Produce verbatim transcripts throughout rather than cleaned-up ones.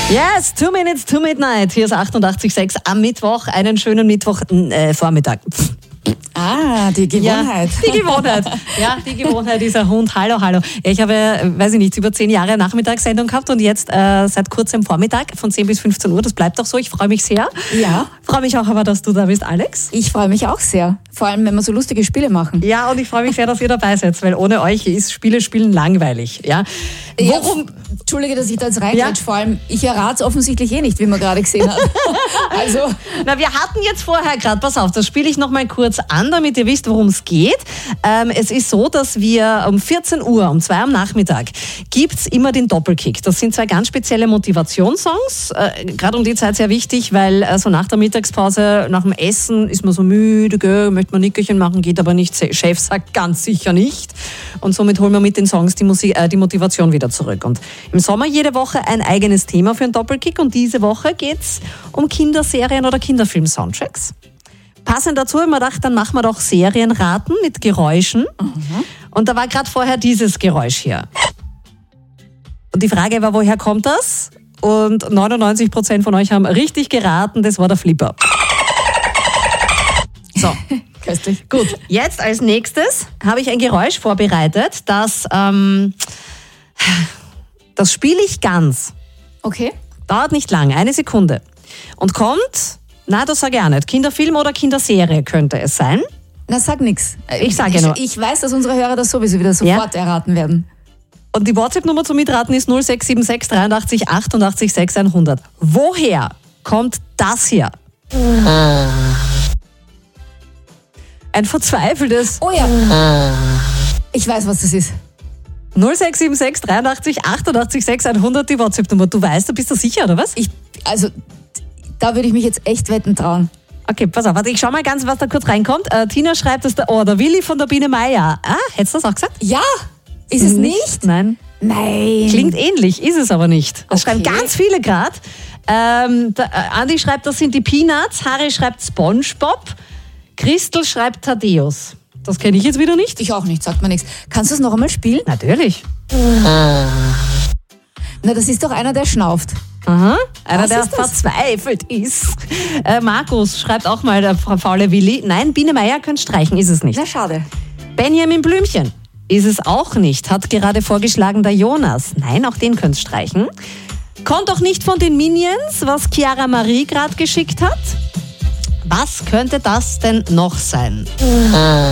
Yes, two minutes to midnight. Hier ist achtundachtzig Komma sechs am Mittwoch. Einen schönen Mittwoch äh, Vormittag. Ah, die Gewohnheit. Ja, die Gewohnheit. Ja, die Gewohnheit, dieser Hund. Hallo, hallo. Ja, ich habe, weiß ich nicht, über zehn Jahre Nachmittagssendung gehabt und jetzt äh, seit kurzem Vormittag von zehn bis fünfzehn Uhr. Das bleibt auch so. Ich freue mich sehr. Ja. Freue mich auch aber, dass du da bist, Alex. Ich freue mich auch sehr. Vor allem, wenn wir so lustige Spiele machen. Ja, und ich freue mich sehr, dass ihr dabei seid, weil ohne euch ist Spiele spielen langweilig. Ja. Worum? Ja, Entschuldige, dass ich da jetzt reingrätsch. Ja. Vor allem, ich errate es offensichtlich eh nicht, wie man gerade gesehen hat. Also. Na, wir hatten jetzt vorher gerade, pass auf, das spiele ich noch mal kurz an, damit ihr wisst, worum es geht. Ähm, es ist so, dass wir um vierzehn Uhr, um zwei am Nachmittag, gibt's immer den Doppelkick. Das sind zwei ganz spezielle Motivationssongs. Äh, gerade um die Zeit sehr wichtig, weil äh, so nach der Mittagspause, nach dem Essen ist man so müde, gell, möchte man Nickerchen machen, geht aber nicht. Chef sagt ganz sicher nicht. Und somit holen wir mit den Songs die, Musik, äh, die Motivation wieder zurück. Und im Sommer jede Woche ein eigenes Thema für einen Doppelkick. Und diese Woche geht's um Kinderserien oder Kinderfilm-Soundtracks. Passend dazu haben wir gedacht, dann machen wir doch Serienraten mit Geräuschen. Mhm. Und da war gerade vorher dieses Geräusch hier. Und die Frage war, woher kommt das? Und neunundneunzig Prozent von euch haben richtig geraten, das war der Flipper. So. Köstlich. Gut, jetzt als nächstes habe ich ein Geräusch vorbereitet, das, ähm, das spiele ich ganz. Okay. Dauert nicht lang, eine Sekunde. Und kommt, na, das sage ich auch nicht, Kinderfilm oder Kinderserie könnte es sein. Na, sag nix. Ich sage nur. Ich weiß, dass unsere Hörer das sowieso wieder sofort ja? erraten werden. Und die WhatsApp-Nummer zum Mitraten ist null sechs sieben sechs dreiundachtzig achtundachtzig sechs hundert. Woher kommt das hier? Ein verzweifeltes... Oh ja. Ich weiß, was das ist. null sechs sieben sechs dreiundachtzig achtundachtzig sechs hundert, die WhatsApp-Nummer. Du weißt, du bist da sicher, oder was? Ich, also, da würde ich mich jetzt echt wetten trauen. Okay, pass auf, warte, ich schau mal ganz, was da kurz reinkommt. Äh, Tina schreibt, dass der, oh, der Willi von der Biene Meier. Ah, hättest du das auch gesagt? Ja, ist es nicht? Nein. Nein. Klingt ähnlich, ist es aber nicht. Das okay. schreiben ganz viele gerade. Ähm, der, äh, Andi schreibt, das sind die Peanuts. Harry schreibt SpongeBob. Christel schreibt Thaddeus. Das kenne ich jetzt wieder nicht. Ich auch nicht, sagt mir nichts. Kannst du es noch einmal spielen? Natürlich. Na, das ist doch einer, der schnauft. Aha, einer, Was der ist das? verzweifelt ist. Äh, Markus schreibt auch mal, der faule Willi. Nein, Biene Meier könnt streichen, ist es nicht. Na, schade. Benjamin Blümchen ist es auch nicht. Hat gerade vorgeschlagen der Jonas. Nein, auch den könnt streichen. Kommt auch nicht von den Minions, was Chiara Marie gerade geschickt hat. Was könnte das denn noch sein? Na,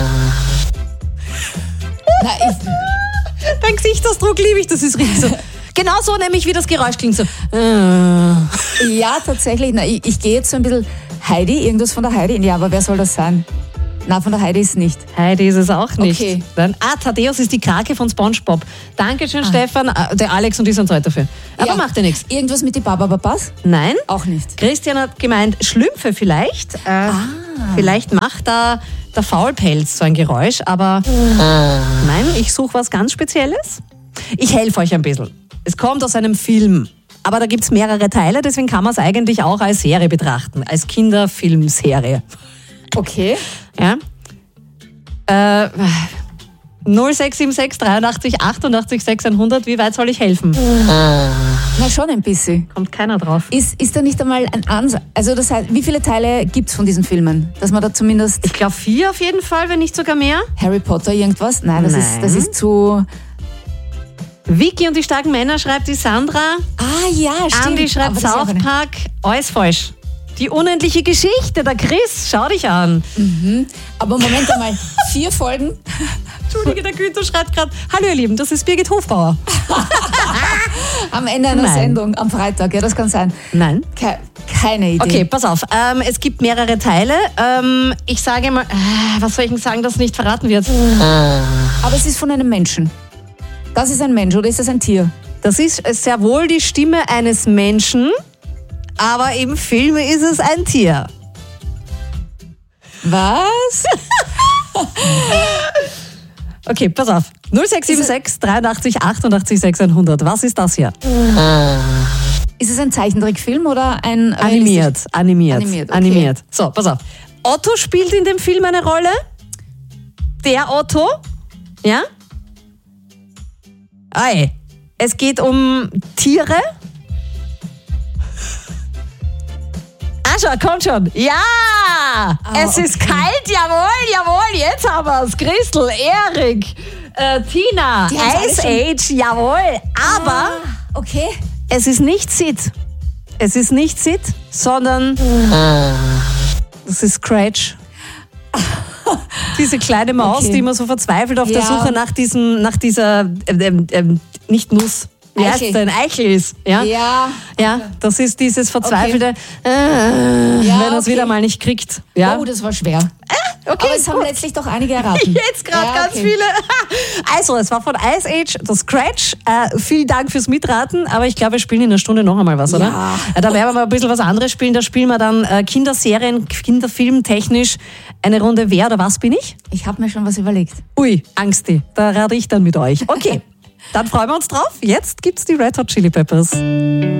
ich... Dein Gesichtsausdruck liebe ich, das ist richtig so. Genau so nämlich, wie das Geräusch klingt. So. Ja, tatsächlich. Na, ich, ich gehe jetzt so ein bisschen Heidi, irgendwas von der Heidi. Ja, aber wer soll das sein? Na, von der Heidi ist es nicht. Heidi ist es auch nicht. Okay. Dann, ah, Thaddeus ist die Krake von SpongeBob. Dankeschön, ah. Stefan. Der Alex und ich sind heute dafür. Aber ja. Macht ja nichts. Irgendwas mit die Babababas? Nein. Auch nicht. Christian hat gemeint, Schlümpfe vielleicht. Äh, ah. Vielleicht macht da der Faulpelz so ein Geräusch, aber ah. nein, ich suche was ganz Spezielles. Ich helfe euch ein bisschen. Es kommt aus einem Film, aber da gibt es mehrere Teile, deswegen kann man es eigentlich auch als Serie betrachten, als Kinderfilmserie. Okay. Ja. Äh, null sechs sieben sechs dreiundachtzig achtundachtzig sechs hundert, wie weit soll ich helfen? Na, schon ein bisschen. Kommt keiner drauf. Ist, ist da nicht einmal ein Ansatz? Also das heißt, wie viele Teile gibt es von diesen Filmen? Dass man da zumindest... Ich glaube vier auf jeden Fall, wenn nicht sogar mehr. Harry Potter, irgendwas? Nein, das, Nein. Ist, das ist zu... Vicky und die starken Männer schreibt die Sandra. Ah ja, stimmt. Andi schreibt South Park. Alles falsch. Die unendliche Geschichte, der Chris, schau dich an. Mhm. Aber Moment einmal, vier Folgen? Entschuldige, der Günther schreibt gerade, hallo ihr Lieben, das ist Birgit Hofbauer. Am Ende einer Nein. Sendung, am Freitag, ja, das kann sein. Nein. Ke- keine Idee. Okay, pass auf, ähm, es gibt mehrere Teile. Ähm, ich sage mal, äh, was soll ich denn sagen, dass nicht verraten wird? Aber es ist von einem Menschen. Das ist ein Mensch oder ist das ein Tier? Das ist sehr wohl die Stimme eines Menschen, aber im Film ist es ein Tier. Was? Okay, pass auf. null sechs sieben sechs dreiundachtzig achtundachtzig sechs hundert. Was ist das hier? Ist es ein Zeichentrickfilm oder ein... Animiert, animiert, Animiert, okay. animiert. So, pass auf. Otto spielt in dem Film eine Rolle. Der Otto. Ja? Ei. Es geht um Tiere. Sascha, kommt schon. Ja! Ah, es ist okay. kalt, jawohl, jawohl, jetzt haben wir es. Christel, Erik, äh, Tina, Die haben's Ice alle Age, jawohl. Aber Ah, okay. es ist nicht Sid. Es ist nicht Sid, sondern das ist Scratch. Diese kleine Maus, Okay. die immer so verzweifelt auf der Ja. Suche nach diesem, nach dieser, ähm, ähm, nicht Nuss, wie heißt Eichel. denn? Eichel ist. Ja? Ja. Ja, das ist dieses verzweifelte, äh, Ja, wenn er es okay. wieder mal nicht kriegt. Ja? Oh, das war schwer. okay, Aber es haben gut. letztlich doch einige erraten. Jetzt gerade Ja, ganz okay. viele. Also, es war von Ice Age, das Scratch. Äh, vielen Dank fürs Mitraten, aber ich glaube, wir spielen in einer Stunde noch einmal was, oder? Ja. Äh, da werden wir mal ein bisschen was anderes spielen. Da spielen wir dann äh, Kinderserien, Kinderfilm technisch eine Runde Wer oder was bin ich? Ich habe mir schon was überlegt. Ui, Angsti, da rate ich dann mit euch. Okay, dann freuen wir uns drauf. Jetzt gibt's die Red Hot Chili Peppers.